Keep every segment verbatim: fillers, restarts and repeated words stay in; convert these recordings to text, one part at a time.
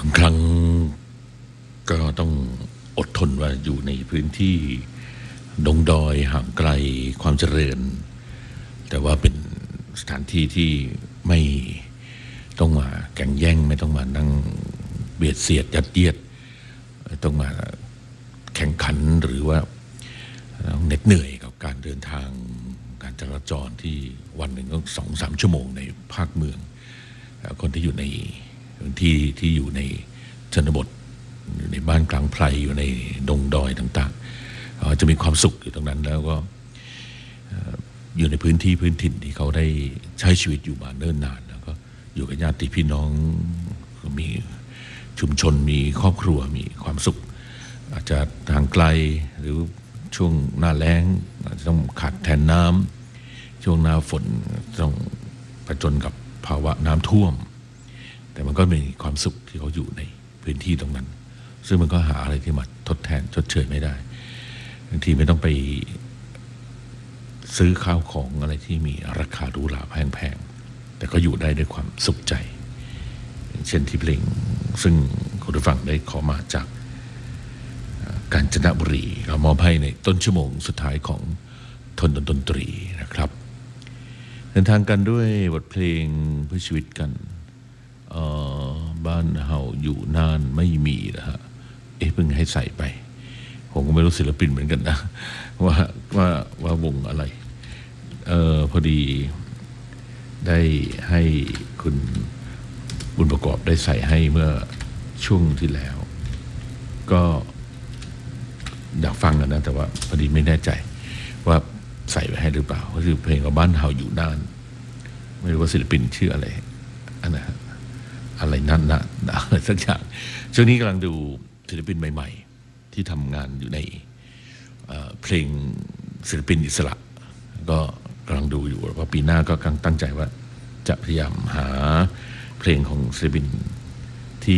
างครั้งก็ต้องอดทนว่าอยู่ในพื้นที่ดงดอยห่างไกลความเจริญแต่ว่าเป็นสถานที่ที่ไม่ต้องมาแข่งแย่งไม่ต้องมานั่งเบียดเสียดยัดเยียดต้องมาแข่งขันหรือว่าเหน็ดเหนื่อยกับการเดินทางการจราจรที่วันหนึ่งต้องสองสามชั่วโมงในภาคเมืองคนที่อยู่ในพื้นที่ที่อยู่ในชนบทอยู่ในบ้านกลางไพรอยู่ในดงดอยต่างๆจะมีความสุขอยู่ตรงนั้นแล้วก็อยู่ในพื้นที่พื้นถิ่นที่เขาได้ใช้ชีวิตอยู่มาเนิ่นนานแล้วก็อยู่กับญาติพี่น้องมีชุมชนมีครอบครัวมีความสุขอาจจะทางไกลหรือช่วงหน้าแล้งอาจจะต้องขาดแทนน้ำช่วงหน้าฝนต้องผจญกับภาวะน้ำท่วมแต่มันก็มีความสุขที่เขาอยู่ในพื้นที่ตรงนั้นซึ่งมันก็หาอะไรที่มาทดแทนชดเชยไม่ได้บางทีไม่ต้องไปซื้อข้าวของอะไรที่มีราคาหรูหราแพงๆแต่ก็อยู่ได้ด้วยความสุขใจเช่นที่เพลงซึ่งคุณผู้ฟังได้ขอมาจากกาญจนบุรีเรามอบให้ในต้นชั่วโมงสุดท้ายของทนดนตรีนะครับเดินทางกันด้วยบทเพลงเพื่อชีวิตกันบ้านเฮาอยู่นานไม่มีนะฮะเอ๊ะเพิ่งให้ใส่ไปผมก็ไม่รู้ศิลปินเหมือนกันนะว่าว่าว่าวงอะไรเออพอดีได้ให้คุณบุญประกอบได้ใส่ให้เมื่อช่วงที่แล้วก็อยากฟังกันนะแต่ว่าพอดีไม่แน่ใจว่าใส่ไว้ให้หรือเปล่าก็คือเพลงของบ้านเฮาอยู่นานไม่รู้ว่าศิลปินชื่ออะไรอันนะอะไรนั่นนะอะไรสักอย่างช่วงนี้กำลังดูศิลปินใหม่ๆที่ทำงานอยู่ในเพลงศิลปินอิสระก็กำลังดูอยู่ว่าปีหน้าก็กำลังตั้งใจว่าจะพยายามหาเพลงของศิลปินที่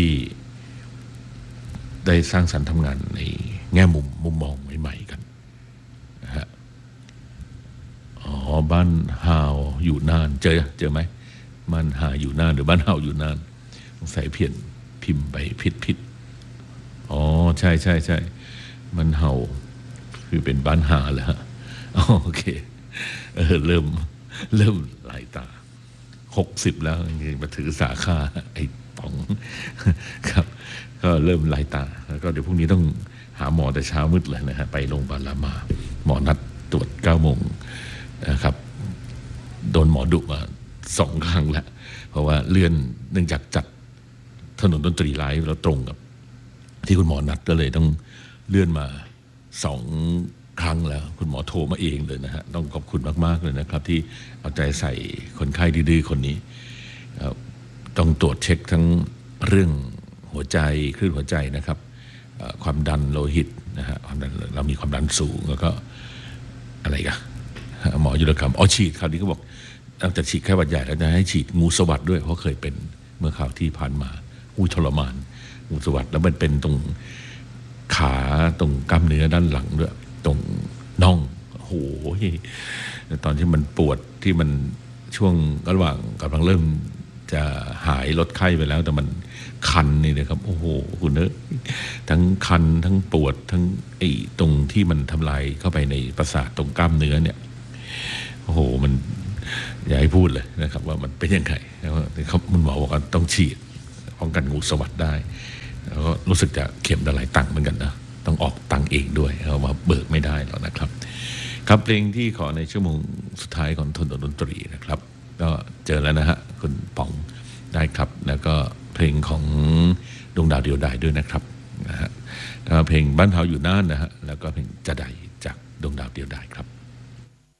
ได้สร้างสรรค์ทำงานในแง่มุมมุมมองใหม่ๆกันนะฮะอ๋อบ้านฮาวอยู่นานเจอเจอไหมบ้านฮาอยู่นานหรือบ้านฮาวอยู่นานใส่เพียนพิมพ์ไปผิดผิดอ๋อใช่ใช่ใช่มันเฮาคือเป็นบ้านฮาแหละฮะโอเคเออเริ่มเริ่มหลายตาหกสิบแล้วมาถือสาขาไอ้ป๋องครับก็เริ่มลายตาแล้วก็เดี๋ยวพรุ่งนี้ต้องหาหมอแต่เช้ามืดเลยนะฮะไปโรงพยาบาลรามาหมอนัดตรวจเก้าโมงนะครับโดนหมอดุมาสองครั้งแล้วเพราะว่าเลื่อนเนื่องจากจัดถนนดนตรีไลฟ์แล้วตรงกับที่คุณหมอนัดก็เลยต้องเลื่อนมาสองครั้งแล้วคุณหมอโทรมาเองเลยนะฮะต้องขอบคุณมากๆเลยนะครับที่เอาใจใส่คนไข้ดื้อๆคนนี้ต้องตรวจเช็คทั้งเรื่องหัวใจคลื่นหัวใจนะครับความดันโลหิตนะฮะความดันเรามีความดันสูงแล้วก็อะไรกันหมอยุรกรรมอ๋อฉีดคราวนี้ก็บอกตั้งแต่ฉีดแค่หวัดใหญ่แล้วจะให้ฉีดงูสวัสดด้วยเพราะเคยเป็นเมื่อคราวที่ผ่านมาอุ้ยทรมานงูสวัสดแล้วมันเป็นตรงขาตรงกล้ามเนื้อด้านหลังด้วยตรงน่องโอ้โหตอนที่มันปวดที่มันช่วงระหว่างกำลังเริ่มจะหายลดไข้ไปแล้วแต่มันคันนี่นะครับโอ้โหคุณเนอะทั้งคันทั้งปวดทั้งไอ้ตรงที่มันทำลายเข้าไปในประสาทตรงกล้ามเนื้อเนี่ยโอ้โหมันอย่าให้พูดเลยนะครับว่ามันเป็นยังไงเขาคุณหมอบอกว่าต้องฉีดป้องกันงูสวัสดได้แล้วก็รู้สึกจะเข็มละหลายตังค์เหมือนกันนะต้องออกตังค์เองด้วยเอามาเบิกไม่ได้หรอกนะครับครับเพลงที่ขอในชั่วโมงสุดท้ายของทนดนตรีนะครับก็เจอแล้วนะฮะคุณป๋องได้ครับแล้วก็เพลงของดวงดาวเดียวดายด้วยนะครับนะฮะเพลงบ้านเฮาอยู่น่านนะฮะแล้วก็เพลงจะใดจากดวงดาวเดียวดายครับ